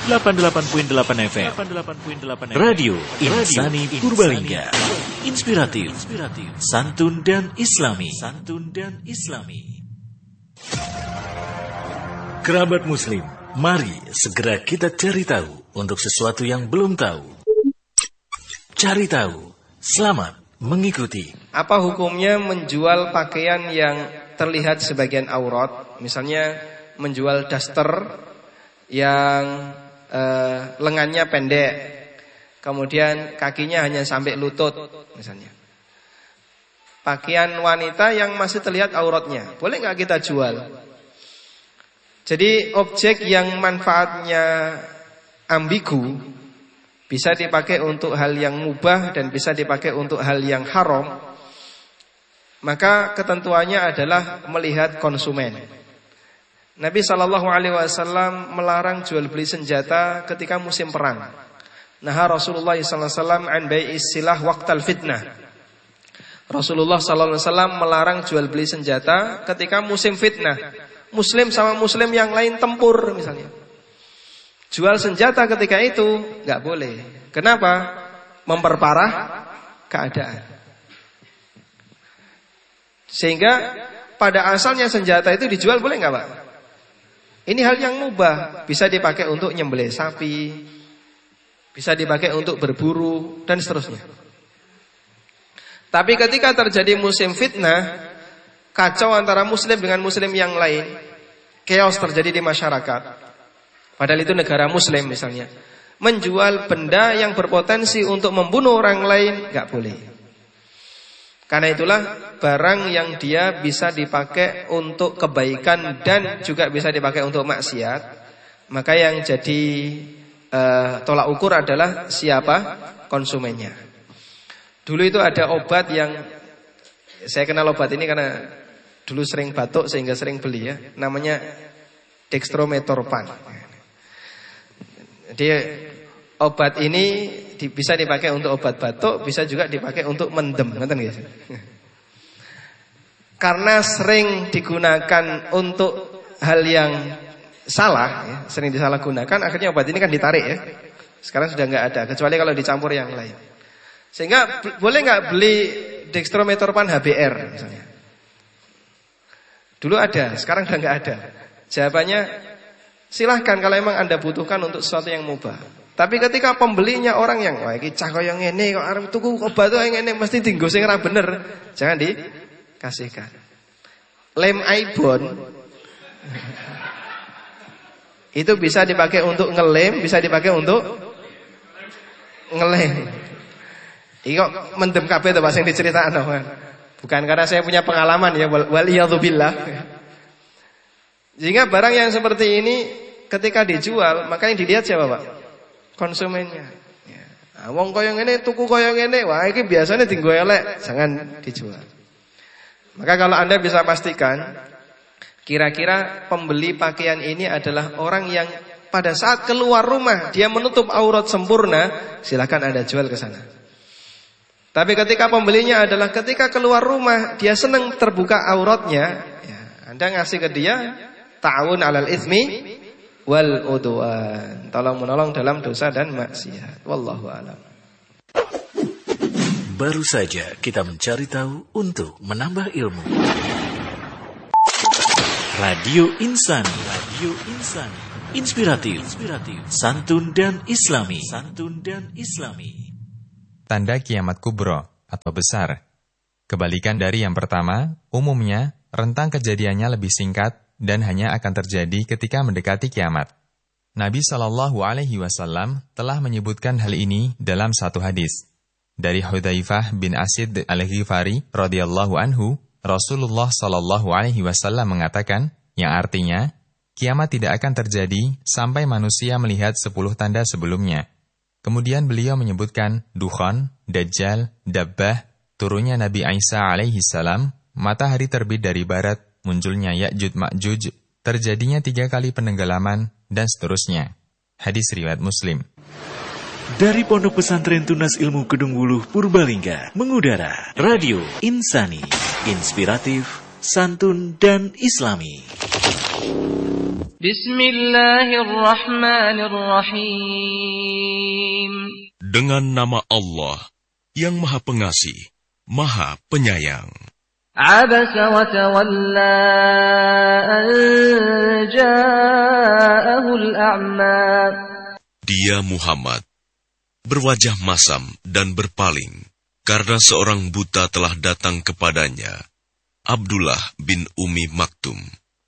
88.8 FM. Radio Insani Purbalingga. Inspiratif, santun dan Islami. Kerabat Muslim, mari segera kita cari tahu untuk sesuatu yang belum tahu. Cari tahu, selamat mengikuti. Apa hukumnya menjual pakaian yang terlihat sebagian aurat? Misalnya menjual daster yang lengannya pendek, kemudian kakinya hanya sampai lutut misalnya. Pakaian wanita yang masih terlihat auratnya, boleh nggak kita jual? Jadi objek yang manfaatnya ambigu, bisa dipakai untuk hal yang mubah dan bisa dipakai untuk hal yang haram, maka ketentuannya adalah melihat konsumen. Nabi SAW melarang jual beli senjata ketika musim perang. Nah, Rasulullah SAW an bai'is silah waqtal fitnah. Rasulullah SAW melarang jual beli senjata ketika musim fitnah. Muslim sama muslim yang lain tempur misalnya. Jual senjata ketika itu nggak boleh. Kenapa? Memperparah keadaan. Sehingga pada asalnya senjata itu dijual boleh nggak, Pak? Ini hal yang mubah, bisa dipakai untuk nyembelih sapi, bisa dipakai untuk berburu dan seterusnya. Tapi ketika terjadi musim fitnah, kacau antara muslim dengan muslim yang lain, chaos terjadi di masyarakat. Padahal itu negara muslim misalnya, menjual benda yang berpotensi untuk membunuh orang lain enggak boleh. Karena itulah barang yang dia bisa dipakai untuk kebaikan dan juga bisa dipakai untuk maksiat, maka yang jadi tolak ukur adalah siapa konsumennya. Dulu itu ada obat yang saya kenal obat ini karena dulu sering batuk sehingga sering beli ya, namanya dextrometorphan. Dia obat ini bisa dipakai untuk obat batuk, bisa juga dipakai untuk mendem, ngerti nggih? Karena sering digunakan untuk hal yang salah, ya, sering disalahgunakan, akhirnya obat ini kan ditarik ya. Sekarang sudah nggak ada, kecuali kalau dicampur yang lain. Sehingga boleh nggak beli dextrometorphan HBR misalnya? Dulu ada, sekarang udah nggak ada. Jawabannya silahkan kalau emang Anda butuhkan untuk sesuatu yang mubah. Tapi ketika pembelinya orang yang wah iki cah koyo ngene kok arep tuku obat kok ngene mesti dienggo sing ora bener, jangan dikasihkan. Lem Aibon itu bisa dipakai untuk ngelem, bisa dipakai untuk ngelem. Iki kok mendem kabeh to Pak sing diceritakno kan. Bukan karena saya punya pengalaman ya, waliyadzubillah. Sehingga barang yang seperti ini ketika dijual, maka yang dilihat siapa Pak? Konsumennya. Ya. Nah, wong koyo ngene tuku koyo ngene, wah iki biasanya dienggo elek, jangan dijual. Maka kalau Anda bisa pastikan kira-kira pembeli pakaian ini adalah orang yang pada saat keluar rumah dia menutup aurat sempurna, silakan Anda jual ke sana. Tapi ketika pembelinya adalah ketika keluar rumah dia senang terbuka auratnya, ya, Anda ngasih ke dia ta'awun 'alal itsmi wal udwan, tolong menolong dalam dosa dan maksiat. Wallahu a'lam. Baru saja kita mencari tahu untuk menambah ilmu. Radio Insani, inspiratif, santun dan Islami. Tanda kiamat kubro atau besar. Kebalikan dari yang pertama, umumnya rentang kejadiannya lebih singkat dan hanya akan terjadi ketika mendekati kiamat. Nabi SAW telah menyebutkan hal ini dalam satu hadis. Dari Hudzaifah bin Asid al-Ghifari radhiyallahu anhu, Rasulullah SAW mengatakan, yang artinya, kiamat tidak akan terjadi sampai manusia melihat 10 tanda sebelumnya. Kemudian beliau menyebutkan Dukhan, Dajjal, Dabbah, turunnya Nabi Isa alaihi salam, matahari terbit dari barat, munculnya Ya'juj Ma'juj, terjadinya 3 kali penenggelaman, dan seterusnya. Hadis riwayat Muslim. Dari Pondok Pesantren Tunas Ilmu Kedung Wuluh Purbalingga, mengudara Radio Insani, inspiratif, santun dan Islami. Bismillahirrahmanirrahim. Dengan nama Allah yang Maha Pengasih, Maha Penyayang. Abasa wa tawalla an ja'ahul a'ma. Dia Muhammad berwajah masam dan berpaling karena seorang buta telah datang kepadanya, Abdullah bin Umi Maktum.